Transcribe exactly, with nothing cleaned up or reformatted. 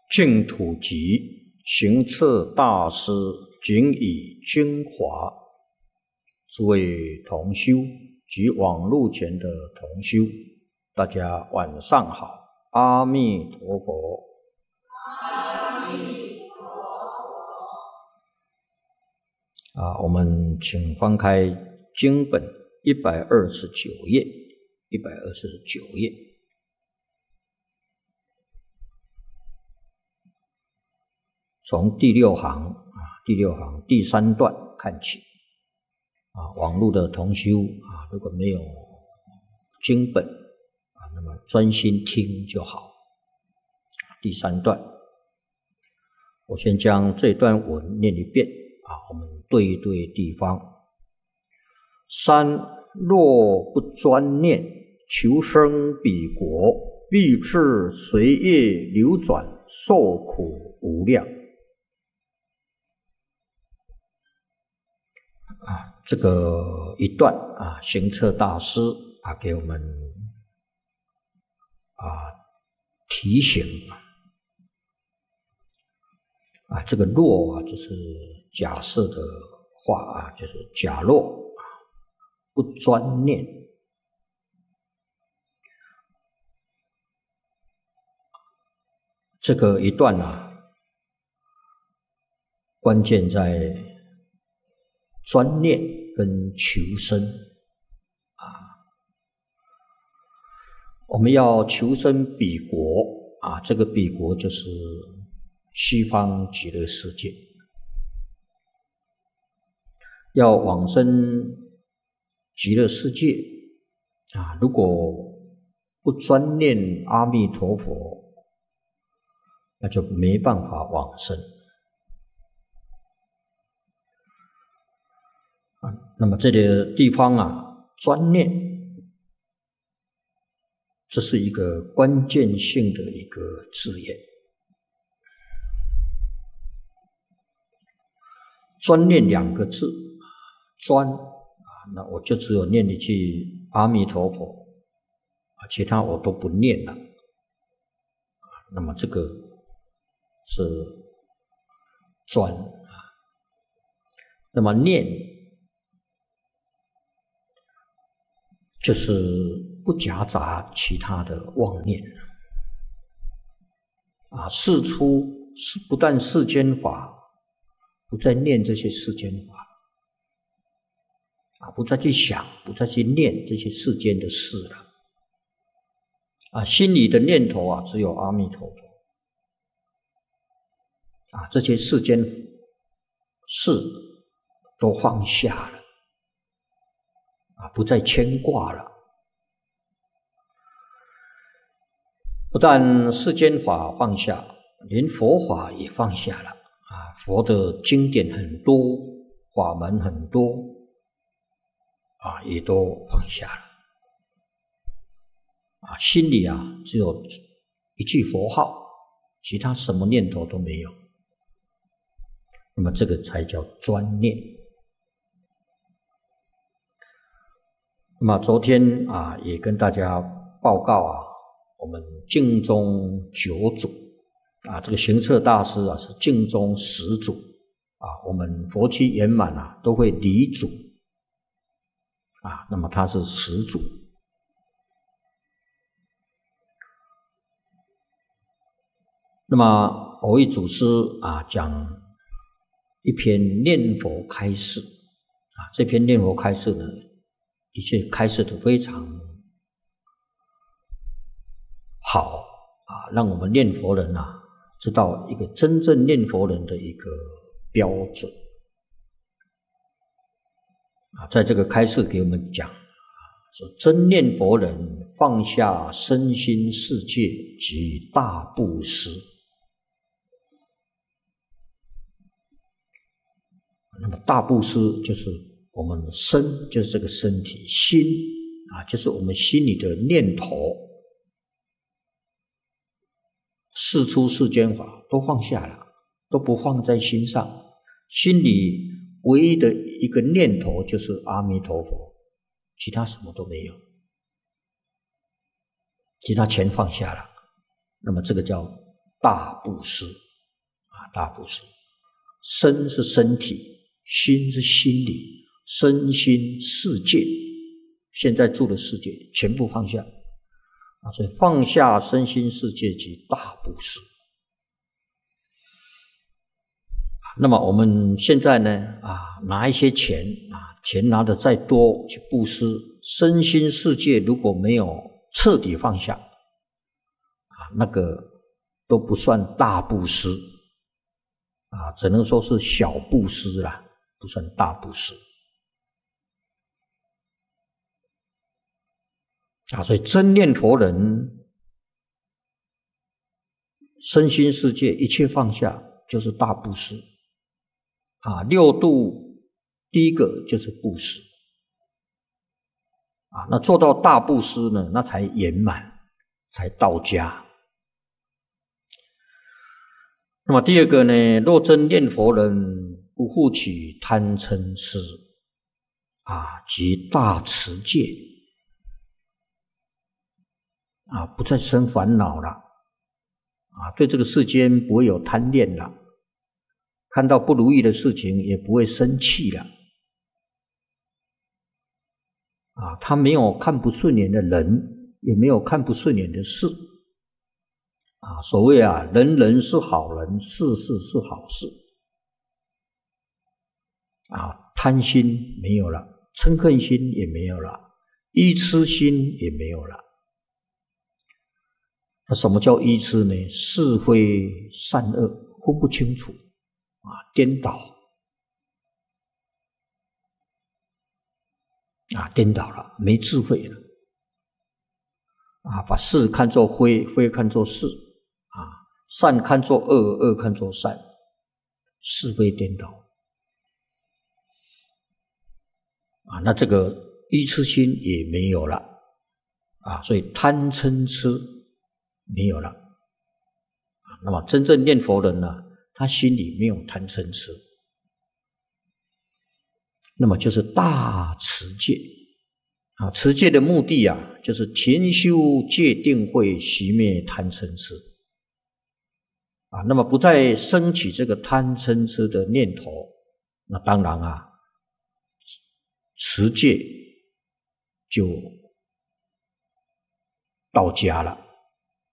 净土集行测大师仅以精华，诸位同修及网络前的同修，大家晚上好，阿弥陀佛。 阿弥陀佛。 啊，我们请翻开经本一百二十九页，一百二十九页。从第六行啊，第六行第三段看起啊，网络的同修啊，如果没有经本啊，那么专心听就好。第三段，我先将这段文念一遍啊，我们对一对地方。三若不专念，求生彼国，必致随业流转，受苦无量。啊，这个一段啊，行测大师啊给我们啊提醒啊，这个若啊就是假设的话啊，就是假若啊不专念，这个一段啊，关键在专念跟求生啊，我们要求生彼国啊，这个彼国就是西方极乐世界，要往生极乐世界啊，如果不专念阿弥陀佛，那就没办法往生。啊，那么这个地方啊，专念，这是一个关键性的一个字眼。专念两个字，专啊，那我就只有念一句阿弥陀佛啊，其他我都不念了。啊，那么这个是专啊，那么念就是不夹杂其他的妄念啊，事出是不但世间法，不再念这些世间法啊，不再去想，不再去念这些世间的事了啊，心里的念头啊，只有阿弥陀佛啊，这些世间事都放下了啊，不再牵挂了。不但世间法放下，连佛法也放下了啊！佛的经典很多，法门很多啊，也都放下了啊！心里啊，只有一句佛号，其他什么念头都没有。那么这个才叫专念。那么昨天啊，也跟大家报告啊，我们净宗九祖啊，这个行测大师啊是净宗始祖啊，我们佛期圆满啊都会礼祖啊，那么他是始祖。那么偶益祖师啊讲一篇念佛开示啊，这篇念佛开示呢，的确开示的非常好啊，让我们念佛人啊知道一个真正念佛人的一个标准啊，在这个开示给我们讲啊，说真念佛人放下身心世界及大布施。那么大布施就是我们身，就是这个身体；心啊，就是我们心里的念头。事出世间法都放下了，都不放在心上，心里唯一的一个念头就是阿弥陀佛，其他什么都没有，其他全放下了。那么这个叫大布施啊，大布施。身是身体，心是心理，身心世界，现在住的世界全部放下啊，所以放下身心世界即大布施。那么我们现在呢啊，拿一些钱啊，钱拿的再多去布施，身心世界如果没有彻底放下啊，那个都不算大布施啊，只能说是小布施啦，不算大布施啊。所以真念佛人，身心世界一切放下，就是大布施啊。六度第一个就是布施啊，那做到大布施呢，那才圆满，才到家。那么第二个呢，若真念佛人不复起贪嗔痴啊，即大持戒啊，不再生烦恼了啊，对这个世间不会有贪恋了，看到不如意的事情也不会生气了啊，他没有看不顺眼的人，也没有看不顺眼的事啊，所谓啊，人人是好人，事事是好事啊，贪心没有了，嗔恨心也没有了，依痴心也没有了。那什么叫依痴呢？是非善恶分不清楚啊，颠倒啊，颠倒了，没智慧了啊，把是看作非，非看作是啊，善看作恶，恶看作善，是非颠倒啊，那这个依痴心也没有了啊，所以贪嗔痴没有了啊。那么真正念佛人呢，他心里没有贪嗔痴，那么就是大持戒啊。持戒的目的啊，就是勤修戒定慧，熄灭贪嗔痴啊。那么不再升起这个贪嗔痴的念头，那当然啊，持戒就到家了。